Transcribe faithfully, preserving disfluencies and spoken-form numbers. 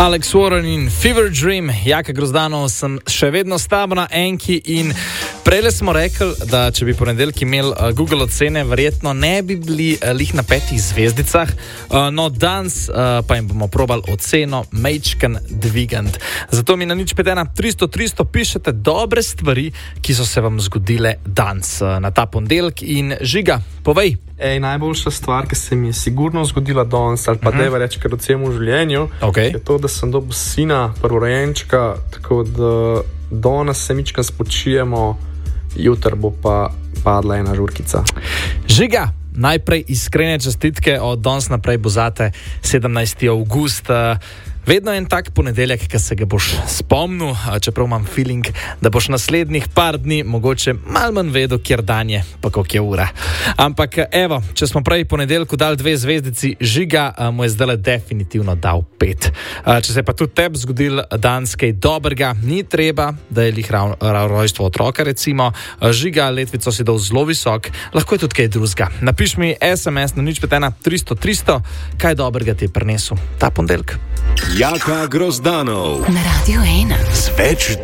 Alex Warren in Fever Dream, Jaka Grozdanov sem še vedno s tabo na enki in prejle smo rekli, da če bi ponedeljek imel uh, Google ocene, verjetno ne bi bili uh, lih na petih zvezdicah, uh, no danes uh, pa jim bomo probali oceno mejčken dvigant. Zato mi na nič pet ena tristo tristo pišete dobre stvari, ki so se vam zgodile danes uh, na ta ponedeljek in Žiga, povej. Ej, najboljša stvar, ki se mi je sigurno zgodila danes, ali pa uh-huh. deva reči, kar od v življenju, okay. je to, da sem dobil sina, prvorojenčka, tako da danes se mičkam spočijemo, jutr bo pa padla ena žurkica. Žiga, najprej iskrene čestitke, od danes naprej bo zate sedemnajsti avgust. Vedno en tak ponedeljek, ki se ga boš spomnil, čeprav imam feeling, da boš naslednjih par dni mogoče malo manj vedel, kjer dan je, pa koliko je ura. Ampak evo, če smo prej ponedeljku dali dve zvezdici, Žiga mu je zdaj definitivno dal pet. Če se je pa tudi tebi zgodil danes kaj dobrega, ni treba, da je lih rojstvo otroka recimo. Žiga, letvico si dal zelo visok, lahko je tudi kaj drugega. Napiš mi es em es na nič pet ena tristo tristo, kaj dobrega ti je prinesel ta ponedeljek. Jaka Grozdanov na Radio ena. Z več